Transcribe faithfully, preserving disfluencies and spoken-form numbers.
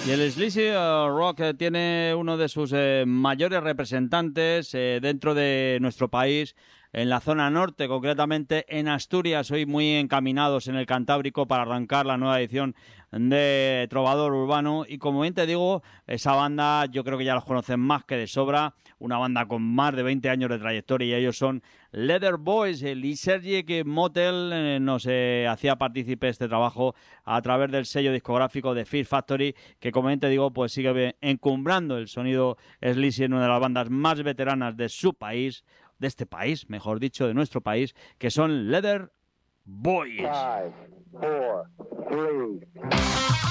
Y el Sleazy uh, Rock eh, tiene uno de sus eh, mayores representantes eh, dentro de nuestro país, en la zona norte, concretamente en Asturias, hoy muy encaminados en el Cantábrico para arrancar la nueva edición de Trovador Urbano. Y como bien te digo, esa banda yo creo que ya los conocen más que de sobra, una banda con más de veinte años de trayectoria, y ellos son Leather Boys. Y Sergi Motel eh, nos eh, hacía partícipe este trabajo a través del sello discográfico de Fear Factory, que como bien te digo, pues sigue encumbrando el sonido Sleazy en una de las bandas más veteranas de su país, de este país, mejor dicho, de nuestro país, que son Leather Boys. Five, four, three.